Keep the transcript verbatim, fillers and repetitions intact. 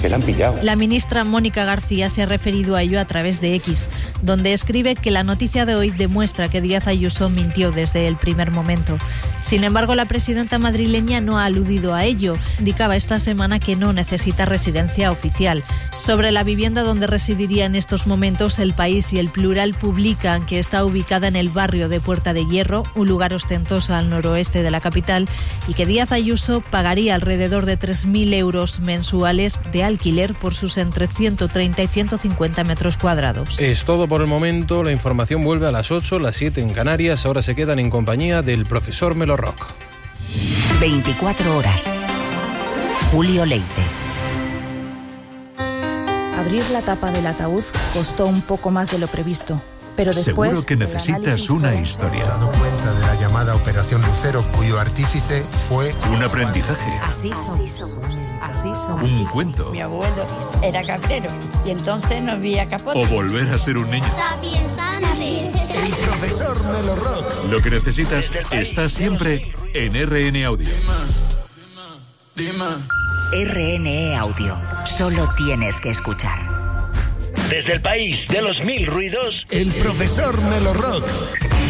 que la han pillado. La ministra Mónica García se ha referido a ello a través de X, donde escribe que la noticia de hoy demuestra que Díaz Ayuso mintió desde el primer momento. Sin embargo, la presidenta madrileña no ha aludido a ello. Indicaba esta semana que no necesita residencia oficial. Sobre la vivienda donde residiría en estos momentos, El País y El Plural publican que está ubicada en el barrio de Puerta de Hierro, un lugar ostentoso al noroeste de la capital, y que Díaz Ayuso pagaría alrededor de tres mil euros mensuales de alquiler por sus entre ciento treinta y ciento cincuenta metros cuadrados. Es todo por el momento. La información vuelve a las ocho, las siete en Canarias. Ahora se quedan en compañía del profesor Melo Rock. veinticuatro horas. Julio Leite. Abrir la tapa del ataúd costó un poco más de lo previsto, pero después... Seguro que necesitas una historia. Me he dado cuenta de la llamada Operación Lucero, cuyo artífice fue... Un aprendizaje. Así somos. Así somos. Un cuento. Mi abuelo era cabrero y entonces no había capote. O volver a ser un niño. El profesor Melo Rock. Lo que necesitas está siempre en R N Audio. R N E Audio. Solo tienes que escuchar. Desde el país de los mil ruidos, el profesor Melo Rock.